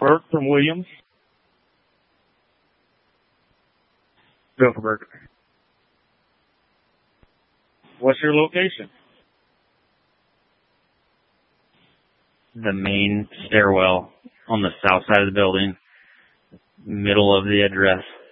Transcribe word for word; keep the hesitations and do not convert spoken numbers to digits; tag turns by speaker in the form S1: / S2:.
S1: Bert from Williams.
S2: Go for Bert.
S1: What's your location?
S3: The main stairwell on the south side of the building, middle of the address.